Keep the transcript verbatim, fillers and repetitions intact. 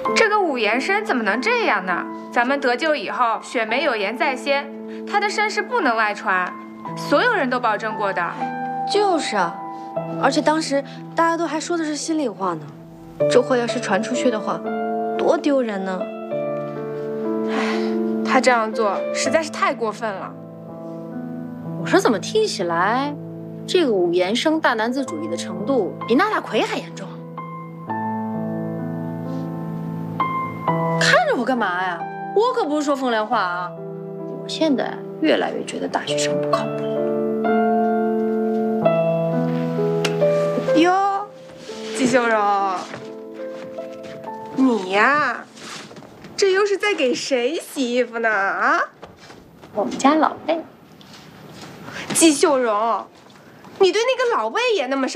这个武延生怎么能这样呢？咱们得救以后，雪梅有言在先，他的身世不能外传，所有人都保证过的。 就是啊，而且当时大家都还说的是心里话呢。这话要是传出去的话，多丢人呢！ 唉，他这样做实在是太过分了。 我说怎么听起来，这个武延生大男子主义的程度比那大奎还严重？看着我干嘛呀？我可不是说风凉话啊！我现在越来越觉得大学生不靠谱。 哟，季秀荣，你呀，这又是在给谁洗衣服呢？啊？ 我们家老魏。 季秀荣，你对那个老魏也那么上